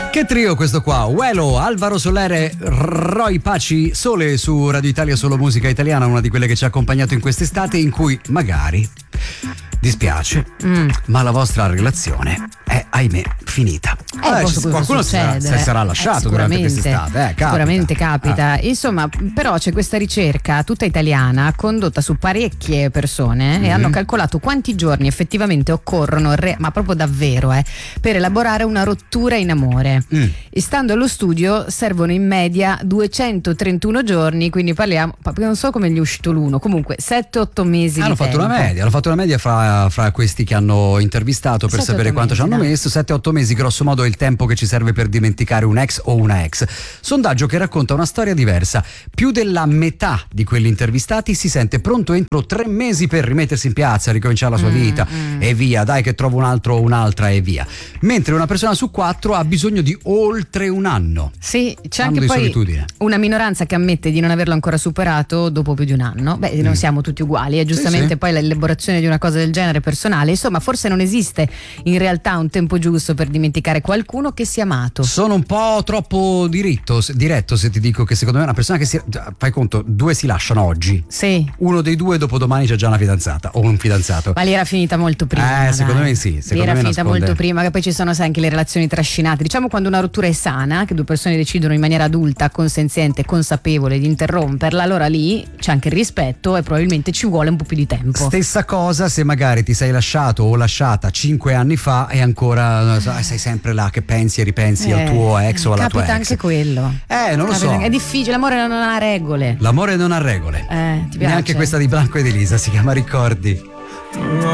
Che trio questo qua? Uelo, Alvaro Soler, Roy Paci, Sole su Radio Italia, solo musica italiana, una di quelle che ci ha accompagnato in quest'estate in cui magari dispiace, ma la vostra relazione è, ahimè, finita. Qualcuno si sarà lasciato durante quest'estate, capita. Sicuramente capita. Insomma, però c'è questa ricerca tutta italiana condotta su parecchie persone e hanno calcolato quanti giorni effettivamente occorrono, ma proprio davvero, per elaborare una rottura in amore. E stando allo studio servono in media 231 giorni, quindi parliamo, non so come gli è uscito l'uno, comunque 7-8 mesi hanno fatto una media fra questi che hanno intervistato per sapere quanto ci hanno messo. 7-8 mesi grosso modo è il tempo che ci serve per dimenticare un ex o una ex. Sondaggio che racconta una storia diversa. Più della metà di quelli intervistati si sente pronto entro 3 mesi per rimettersi in piazza, ricominciare la sua vita e via, dai che trovo un altro o un'altra e via, mentre una persona su 4 ha bisogno di oltre un anno. Sì, c'è anche poi una minoranza che ammette di non averlo ancora superato dopo più di un anno. Non siamo tutti uguali, e giustamente poi l'elaborazione di una cosa del genere personale, insomma, forse non esiste in realtà un tempo giusto per dimenticare qualcuno che si è amato. Sono un po' troppo diretto se ti dico che secondo me una persona che fai conto, 2 si lasciano oggi, uno dei 2 dopodomani c'è già una fidanzata o un fidanzato, ma lì era finita molto prima. Secondo me sì, era finita molto prima, che poi ci sono anche le relazioni trascinate, diciamo, quando una rottura è sana, che 2 persone decidono in maniera adulta, consenziente, consapevole di interromperla, allora lì c'è anche il rispetto e probabilmente ci vuole un po' più di tempo. Stessa cosa se magari ti sei lasciato o lasciata 5 anni fa e ancora sei sempre là che pensi e ripensi al tuo ex o alla tua ex. Capita anche quello. Non lo so. È difficile, l'amore non ha regole. L'amore non ha regole. Ti piace? Neanche questa di Blanco ed Elisa, si chiama Ricordi.